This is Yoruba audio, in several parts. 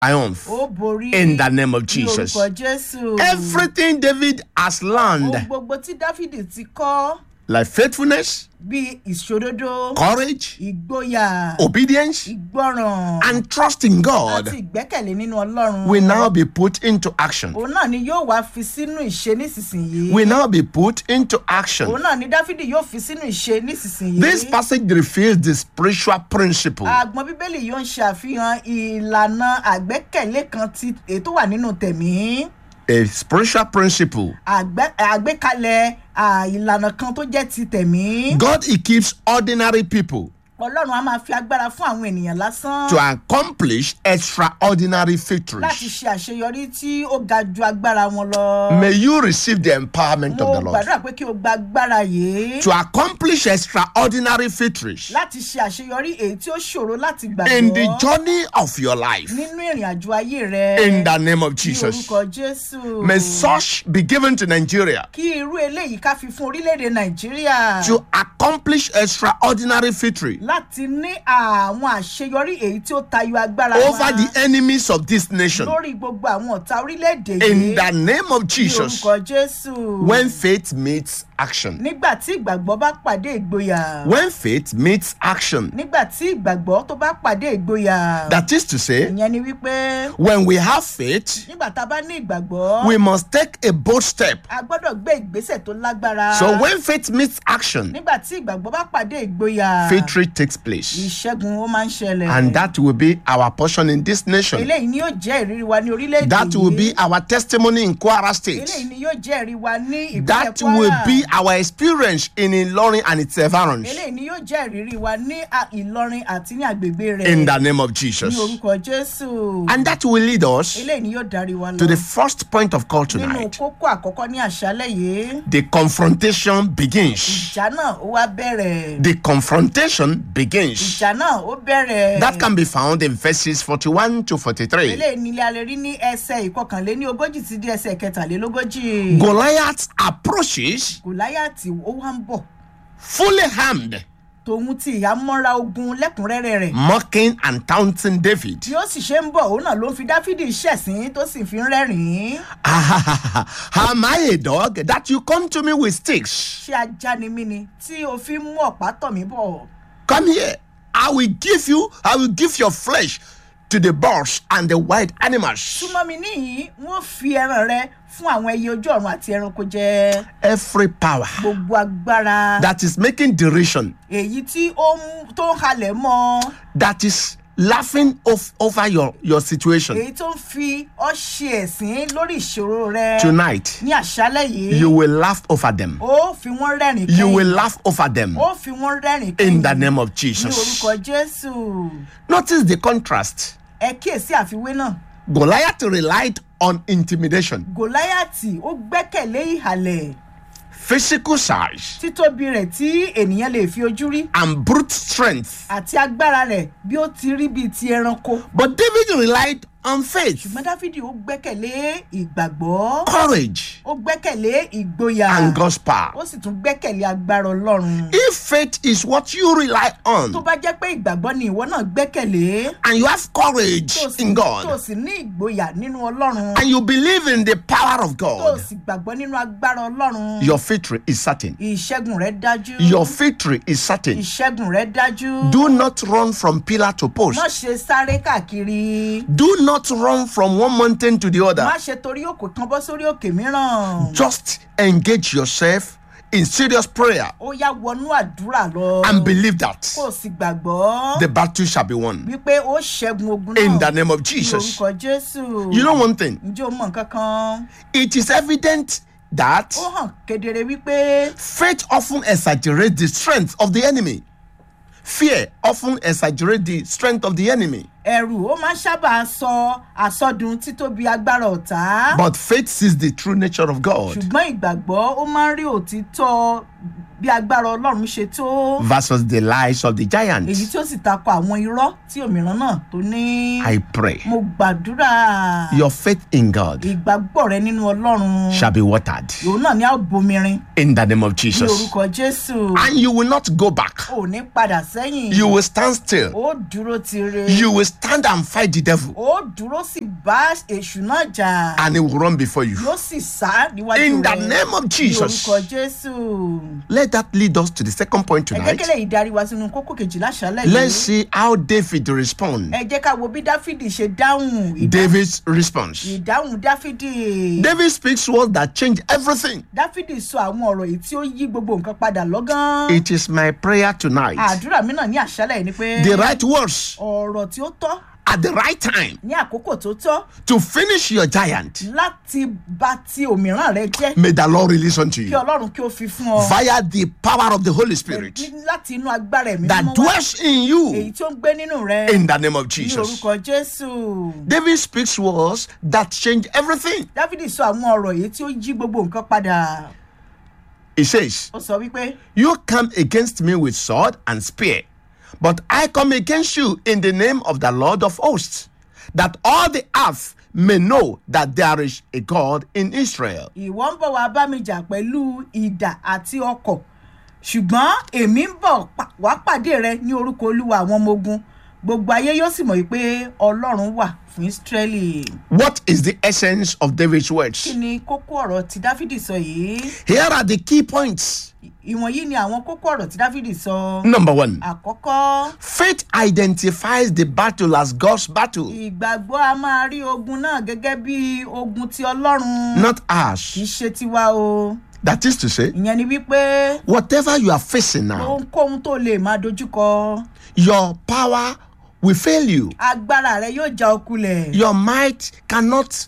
triumph in the name of Jesus. Everything David has learned, like faithfulness, courage, obedience, and trust in God, will now be put into action. Will now be put into action. This passage reveals the spiritual principle. A spiritual principle. God equips ordinary people to accomplish extraordinary victories. May you receive the empowerment of the Lord to accomplish extraordinary victories in the journey of your life. In the name of Jesus. May such be given to Nigeria to accomplish extraordinary victory over the enemies of this nation. In the name of Jesus. When faith meets action. When faith meets action. That is to say, when we have faith, we must take a bold step. So when faith meets action, victory takes place. And that will be our portion in this nation. That will be our testimony in Kwara State. That will be our experience in Ilorin and its environs. In the name of Jesus. And that will lead us to the first point of call tonight. The confrontation begins. The confrontation begins. That can be found in verses 41 to 43. Goliath approaches fully armed, mocking and taunting David. Am I a dog that you come to me with sticks? Come here. I will give your flesh to the birds and the wild animals. Every power that is making derision, that is laughing over your situation, tonight you will laugh over them. You will laugh over them in the name of Jesus. Notice the contrast. Goliath relied on intimidation, physical size, and brute strength. But David relied on faith, courage, and God's power. If faith is what you rely on, and you have courage in God, and you believe in the power of God, your victory is certain. Your victory is certain. Do not run from pillar to post. Do not run from one mountain to the other. Just engage yourself in serious prayer and believe that the battle shall be won. In the name of Jesus. You know one thing? It is evident that faith often exaggerates the strength of the enemy. Fear often exaggerates the strength of the enemy. But faith sees the true nature of God. bí agbára Ọlọ́run ṣe tó. versus the lies of the giant. èyí tí ó sì tako àwọn irọ́ tí òmíràn náà tó ní. I pray. Mo gbàdúrà. Your faith in God. ìgbàgbọ́ rẹ nínú Ọlọ́run. shall be watered. òun náà ni a ó bomirin. in the name of ní Jesus. orúkọ Jésù. And you will not go back. ò ní padà sẹ́yìn. You will stand still. ó dúró tire. You will stand and fight the devil. ó dúró sì bá èṣù náà jà. And he will run before you. yóò sì sá níwájú rẹ. In the name of Jesus. ní orúkọ Jésù. Let that lead us to the second point ẹ jẹ́ tonight. kí lè ìdarí wa sínú kókó kejìlá ṣálẹ̀ yìí. Let's see how David responds. ẹ jẹ́ ká wo bí Dáfídì ṣe dáhùn. David's response. ìdáhùn Dáfídì. David speaks words that change everything. Dáfídì sọ àwọn ọ̀rọ̀ èyí tí ó yí gbogbo nǹkan padà lọ́gán. It is my prayer tonight. àdúrà mi náà ní àṣálẹ̀ yìí ni pé. The right words ọ̀rọ̀ tí ó tọ́. at the right time ní àkókò tó tọ́. to finish your giant. láti bá ti òmíràn rẹ jẹ́. May the Lord release unto kí you Ọlọ́run kí ó fi fún ọ. via the power of the Holy Spirit láti inú agbára ẹ̀mí that mímọ́ wá. dwells in you èyí tí ó ń gbé nínú rẹ. in the name of ní Jesus. orúkọ Jésù. David speaks words that change everything. Dáfídì sọ àwọn ọ̀rọ̀ èyí tí ó yí gbogbo nǹkan padà. He says, ó sọ wípé. you come against me with sword and spear, but I come against you in the name of the Lord of hosts, that all the earth may know that there is a God in Israel. ìwọ ń bọ̀ wá bá mi jà pẹ̀lú idà àti ọ̀kọ̀ ṣùgbọ́n èmi ń bọ̀ wá pàdé rẹ ní orúkọ Olúwa àwọn ọmọ ogun gbogbo ayé yóò sì mọ̀ wípé Ọlọ́run wà fún Ísírẹ́lì. What is the essence of David's words? kí ni kókó ọ̀rọ̀ tí Dáfídì sọ yìí? Here are the key points. ìwọ̀nyí ni àwọn kókó ọ̀rọ̀ tí Dáfídì sọ. Number one, àkọ́kọ́. faith identifies the battle as God's battle, ìgbàgbọ́ a máa rí ogun náà gẹ́gẹ́ bí ogun ti Ọlọ́run. not kì í ours. ṣe tiwa o. That is to say, ìyẹn ni wípé whatever you are facing now, ohunkóhun tó lè máa dojúkọ. your power will fail you. agbára rẹ yóò já ọ kulẹ̀. Your might cannot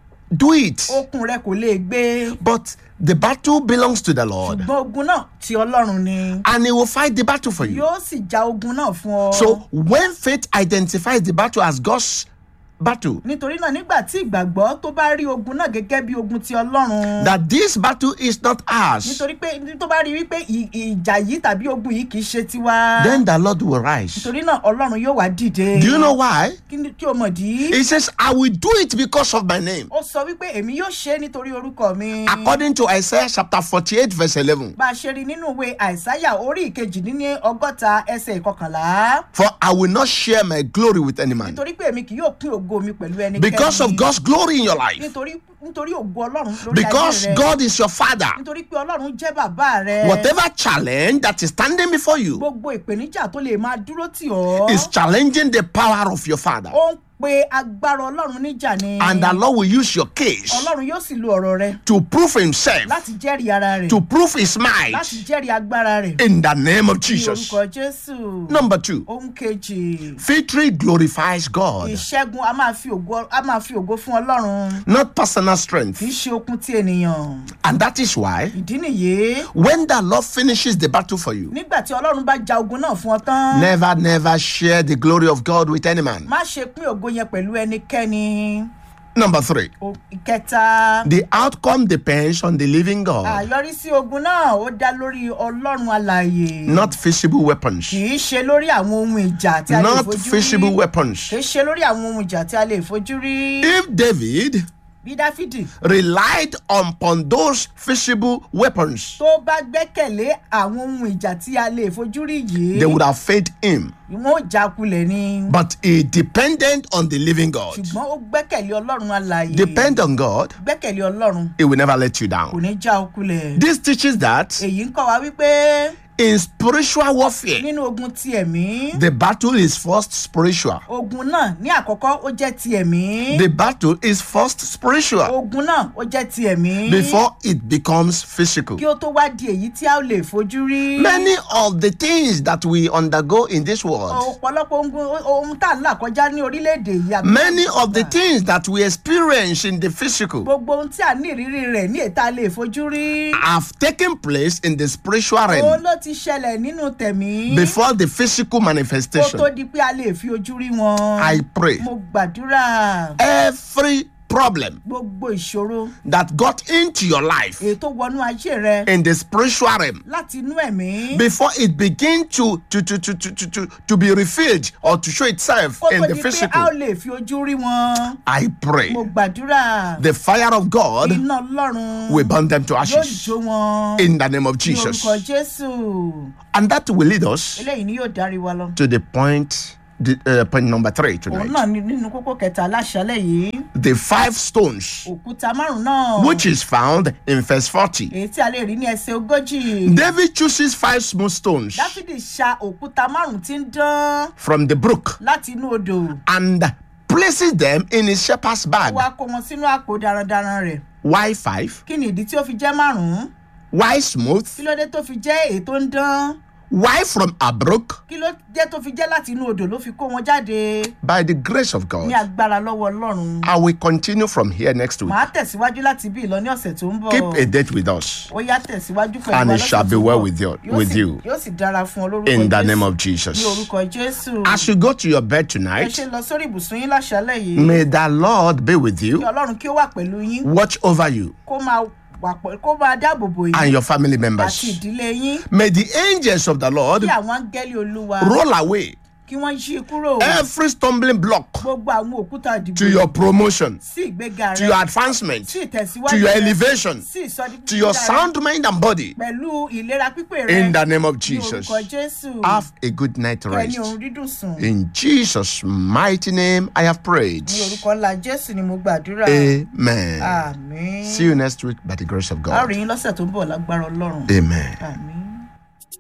do it. okun rẹ kò lè gbé. But the battle belongs to the Lord, ṣùgbọ́n ogun náà ti Ọlọ́run ni. and He will fight the battle for you. yóò sì já ogun náà fún ọ. So when faith identifies the battle as God's battle, nítorí náà nígbà tí ìgbàgbọ́ tó bá rí ogun náà gẹ́gẹ́ bí ogun ti Ọlọ́run. that this battle is not ours, nítorí pé tó bá rí wípé ìjà yìí tàbí ogun yìí kì í ṣe tiwa. then the Lord will rise. nítorí náà Ọlọ́run yóò wá dìde. Do you know why? kí o mọ̀ dí. He says, I will do it because of my name. ó sọ wípé èmi yóò ṣe é nítorí orúkọ mi. According to Isaiah chapter 48 verse 11. bá a ṣe rí nínú ìwé Àìsáyà orí ìkejì-dín-ní-ọgọ́ta ẹsẹ̀ ìkọkànlá. For I will not share my glory with any man. nítorí pé èmi kì yóò pín ògo mi pẹ̀lú ẹnikẹ́ni. Because of God's glory in your life. nítorí ògo Ọlọ́run lórí ayé rẹ. Because God is your father. nítorí pé Ọlọ́run jẹ́ bàbá rẹ. Whatever challenge that is standing before you gbogbo ìpèníjà tó lè máa dúró tì ọ́. is challenging the power of your father. ó ń pe agbára Ọlọ́run níjà ni. And the Lord will use your case Ọlọ́run yóò sì lo ọ̀rọ̀ rẹ. to prove himself, láti jẹ́rìí ara rẹ̀. to prove his might láti jẹ́rìí agbára rẹ̀. in the name of ní Jesus. orúkọ Jésù. Number two, ohun kejì. victory glorifies God, ìṣẹ́gun a máa fi ògo fún Ọlọ́run. not personal strength. kì í ṣe okun ti ènìyàn. And that is why ìdí nìyí. when the Lord finishes the battle for you, nígbà tí Ọlọ́run bá ja ogun náà fún ọ tán. never share the glory of God with any man. má ṣe pín ògo yẹn pẹ̀lú ẹnikẹ́ni. Number three, ìkẹta. the outcome depends on the living God, àyọrísí ogun náà ó dá lórí Ọlọ́run alààyè. not visible weapons. kì í ṣe lórí àwọn ohun ìjà tí a lè Not fojú visible rí. weapons. kì í ṣe lórí àwọn ohun ìjà tí a lè fojú rí. If David bí Dáfídì relied upon those visible weapons, tó bá gbẹ́kẹ̀lé àwọn ohun ìjà tí a lè fojú rí yìí. they would have failed him. wọ́n ó jákulẹ̀ ni. But he depended on the living God. ṣùgbọ́n ó gbẹ́kẹ̀lé Ọlọ́run alààyè. Depend on God, gbẹ́kẹ̀lé Ọlọ́run he will never let you kò down. ní já ọ kulẹ̀. This teaches that èyí ń kọ́ wa wípé in spiritual warfare, nínú ogun ti ẹ̀mí. the battle is first spiritual. ogun náà ní àkọ́kọ́ ó jẹ́ ti ẹ̀mí. The battle is first spiritual ogun náà ó jẹ́ ti ẹ̀mí. before it becomes physical. kí ó tó wá di èyí tí a ó lè fojú rí. Many of the things that we undergo in this world, ọ̀pọ̀lọpọ̀ ohun tá à ń là kọjá ní orílẹ̀-èdè yìí. many of the things that we experience in the physical gbogbo ohun tí a ní ìrírí rẹ̀ ní èta lè fojú rí. have taken place in the spiritual òun realm ló ti ṣẹlẹ̀ nínú tẹ̀mí. before the physical kó tó manifestation. di pé a lè fi ojú rí wọn. I pray mo gbàdúrà. every problem gbogbo ìṣòro that got into your life èyí tó wọnú ayé rẹ in the spiritual realm láti inú ẹ̀mí before it begin to be revealed or to show itself kó in tó the di pé a physical. ó lè fi ojú rí wọn. I pray mo gbàdúrà the fire of God iná Ọlọ́run will burn them to yóò ashes jó wọn in the name of ní Jesus. orúkọ Jésù. And that will lead us Eléyìí ni yóò darí wa lọ. to the point number 3 Òun tonight. náà nínú kókó kẹta láṣálẹ̀ yìí The 5 stones òkúta márùn náà which is found in verse 40. èyí tí a lè rí ní ẹsẹ̀ ogójì. David chooses 5 small stones Dáfídì ṣa òkúta márùn tí ń dán from the brook láti inú odò. and places them in his shepherd's bag. Ó wá kó wọn sínú àpò darandaran rẹ̀. Why 5? Kí ni ìdí tí ó fi jẹ́ márùn-ún? Why smooth? Kí ló dé tó fi jẹ́ èyí tó ń dán? Why from a brook? Kí ló dé tó fi jẹ́ láti inú odò ló fi kó wọn jáde? By the grace of Ní God. agbára lọ́wọ́ Ọlọ́run. I will continue from here next week. Màá tẹ̀síwájú láti bí ìlọ ní ọ̀sẹ̀ tó ń bọ̀. Keep a date with us Ó yá tẹ̀síwájú pẹ̀lú and wa it lọ́sẹ̀ shall be tó ń well bọ̀. with you- Yóò with sì- you. Yóò sì dára fún ọ lórúkọ in the Jésù. name of Ní Jesus. orúkọ Jésù. As you go to your bed Ẹ tonight, ṣe lọ sórí ibùsùn yín láṣálẹ̀ yìí. may the Lord be with Kí you, Ọlọ́run kí ó wà pẹ̀lú yín. watch over you Kó máa dáàbò bò yín. and your family Àti members. ìdílé yín. May the angels of the Lord Kí àwọn áńgẹ́lì Olúwa. roll away Kí wọ́n yí kúrò. every stumbling block Gbogbo àwọn òkúta ìdìbò. to your promotion, Sí ìgbéga to rẹ. your advancement, Sí ìtẹ̀síwájú to your rẹ. elevation, Sí ìsọdí to your gíga rẹ. sound mind and body. Pẹ̀lú ìlera pípé rẹ. In the name of Ní Jesus. orúkọ Jésù. Have a good night Kẹ́ni rest. òun dídùn sùn. In Jesus' mighty name, I have prayed. Ní orúkọ ńlá Jésù ni mo gbàdúrà. Amen. Àmín. See you next week by the grace of A ó God. rí yín lọ́sẹ̀ tó ń bọ̀ lágbára Ọlọ́run. Amen. Àmín.